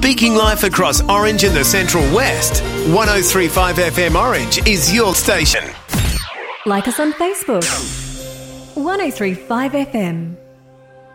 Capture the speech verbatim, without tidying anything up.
Speaking life across Orange and the Central West, one oh three point five F M Orange is your station. Like us on Facebook. one oh three point five F M.